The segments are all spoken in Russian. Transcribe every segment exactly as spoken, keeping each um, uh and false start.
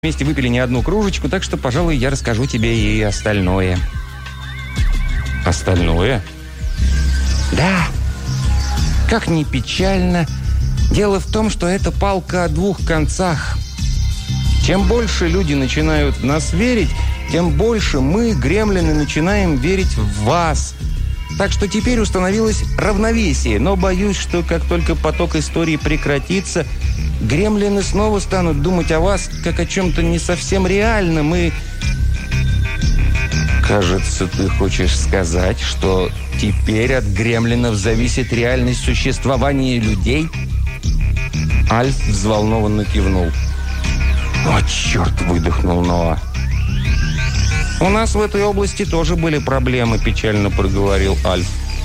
Вместе выпили не одну кружечку, так что, пожалуй, я расскажу тебе и остальное. Остальное? Да. Как ни печально, дело в том, что это палка о двух концах. Чем больше люди начинают в нас верить, тем больше мы, гремлины, начинаем верить в вас. Так что теперь установилось равновесие, но боюсь, что как только поток истории прекратится, гремлины снова станут думать о вас как о чем-то не совсем реальном и... Кажется, ты хочешь сказать, что теперь от гремлинов зависит реальность существования людей? Альф взволнованно кивнул. «О, черт!» – выдохнул Ноа. «У нас в этой области тоже были проблемы», – печально проговорил Альф.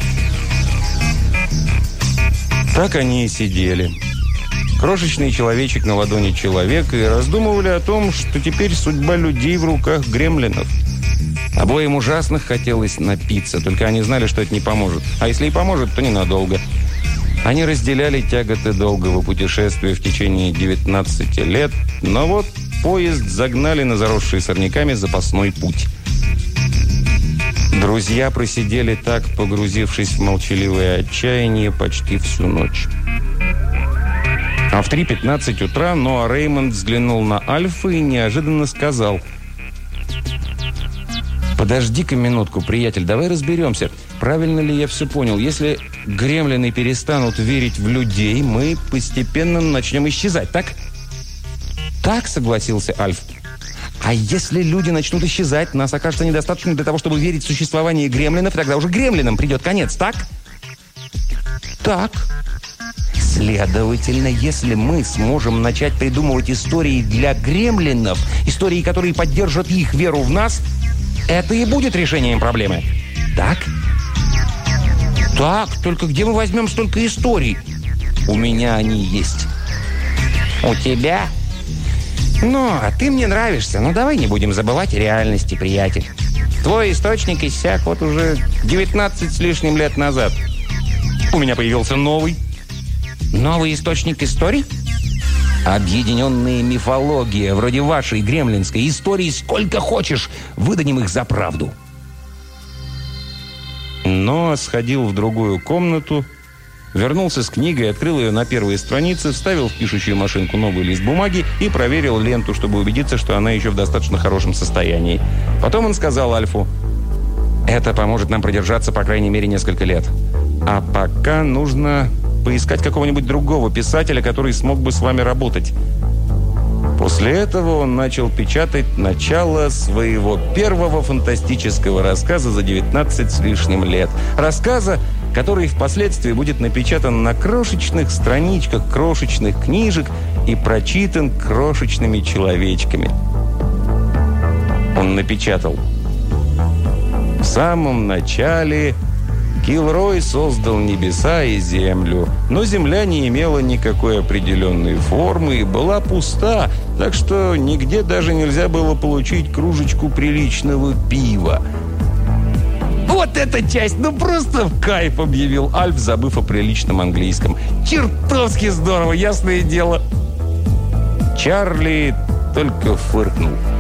Так они и сидели. Крошечный человечек на ладони человека и раздумывали о том, что теперь судьба людей в руках гремлинов. Обоим ужасно хотелось напиться, только они знали, что это не поможет. А если и поможет, то ненадолго. Они разделяли тяготы долгого путешествия в течение девятнадцати лет, но вот поезд загнали на заросший сорняками запасной путь. Друзья просидели так, погрузившись в молчаливое отчаяние, почти всю ночь. А в три пятнадцать утра Ноа Реймонд взглянул на Альфа и неожиданно сказал: «Подожди-ка минутку, приятель, давай разберемся, правильно ли я все понял. Если гремлины перестанут верить в людей, мы постепенно начнем исчезать, так?» «Так», — согласился Альф. «А если люди начнут исчезать, нас окажется недостаточно для того, чтобы верить в существование гремлинов, и тогда уже гремлинам придет конец, так?» «Так». «Следовательно, если мы сможем начать придумывать истории для гремлинов, истории, которые поддержат их веру в нас, это и будет решением проблемы. Так?» «Так, только где мы возьмем столько историй?» «У меня они есть». «У тебя?» «Ну, а ты мне нравишься. Ну, давай не будем забывать о реальности, приятель. Твой источник иссяк вот уже девятнадцать с лишним лет назад. У меня появился новый». «Новый источник историй?» «Объединенная мифология, вроде вашей гремлинской истории, сколько хочешь, выдадим их за правду». Но сходил в другую комнату, вернулся с книгой, открыл ее на первые страницы, вставил в пишущую машинку новый лист бумаги и проверил ленту, чтобы убедиться, что она еще в достаточно хорошем состоянии. Потом он сказал Альфу: «Это поможет нам продержаться, по крайней мере, несколько лет. А пока нужно поискать какого-нибудь другого писателя, который смог бы с вами работать». После этого он начал печатать начало своего первого фантастического рассказа за девятнадцать с лишним лет. Рассказа, который впоследствии будет напечатан на крошечных страничках крошечных книжек и прочитан крошечными человечками. Он напечатал: «В самом начале Гилрой создал небеса и землю, но земля не имела никакой определенной формы и была пуста, так что нигде даже нельзя было получить кружечку приличного пива». «Вот эта часть, ну просто в кайф!» — объявил Альф, забыв о приличном английском. «Чертовски здорово, ясное дело!» Чарли только фыркнул.